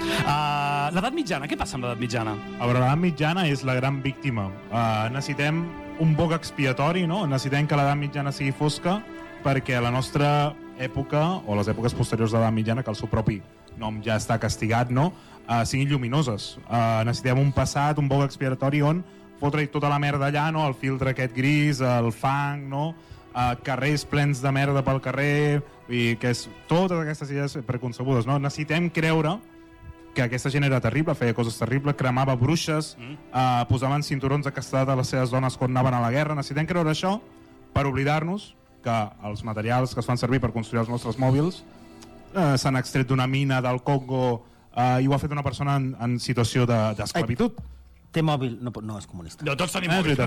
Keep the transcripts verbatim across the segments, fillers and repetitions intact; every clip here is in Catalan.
Uh, l'edat mitjana, què passa amb l'edat mitjana? A veure, l'edat mitjana és la gran víctima. Uh, necessitem un boc expiatori, no? Necessitem que l'edat mitjana sigui fosca perquè la nostra època, o les èpoques posteriors de l'edat mitjana, que el seu propi nom ja està castigat, no? Uh, siguin lluminoses. Uh, necessitem un passat, un boc expiatori on fotre tota la merda allà, no? El filtre aquest gris, el fang, no? Uh, carrers plens de merda pel carrer, i que és totes aquestes idees preconcebudes, no? Necessitem creure que aquesta gent era terrible, feia coses terribles, cremava bruixes, mm. uh, posaven cinturons de castedat a les seves dones quan anaven a la guerra. Necessitem creure això per oblidar-nos que els materials que es fan servir per construir els nostres mòbils uh, s'han extret d'una mina del Congo uh, i ho ha fet una persona en, en situació d'esclavitud. De, té mòbil, no, no és comunista. No, tots tenim eh, mòbils.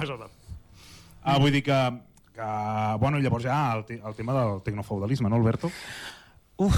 Uh, vull dir que, que bueno, llavors ja el, el tema del tecnofeudalisme, no, Alberto? Uf.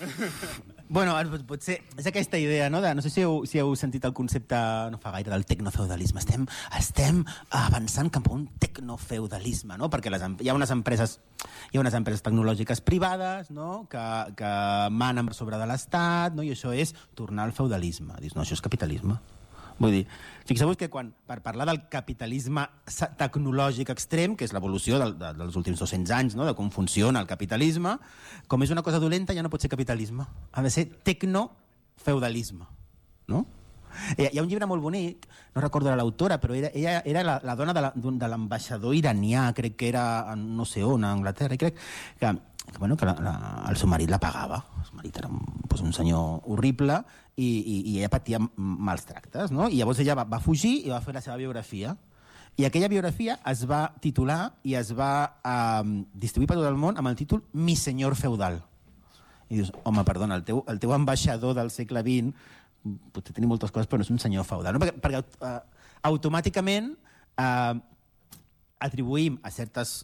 Bueno, potser és aquesta idea, no? De, no sé si heu, si heu sentit el concepte no fa gaire del tecnofeudalisme. Estem, estem avançant cap a un tecnofeudalisme, no? Perquè les, hi ha unes empreses hi ha unes empreses tecnològiques privades, no? que, que manen per sobre de l'Estat, no? I això és tornar al feudalisme. Dius, no, això és capitalisme. Vull dir, fixeu-vos que quan, per parlar del capitalisme tecnològic extrem, que és l'evolució del, de, dels últims dos-cents anys, no? De com funciona el capitalisme, com és una cosa dolenta ja no pot ser capitalisme, ha de ser tecnofeudalisme, no? Hi ha un llibre molt bonic, no recordo l'autora, però era, ella era la, la dona de l'ambaixador iranià, crec que era no sé on, a Anglaterra, i crec que, que, bueno, que la, la, el seu marit la pagava. El seu marit era pues, un senyor horrible i, i, i ella patia mals tractes, no? I llavors ella va, va fugir i va fer la seva biografia. I aquella biografia es va titular i es va eh, distribuir per tot el món amb el títol Mi senyor feudal. I dius, home, perdona, el teu, el teu ambaixador del segle vint potser tenir moltes coses, però no és un senyor feudal. No? Perquè, perquè uh, automàticament uh, atribuïm a certes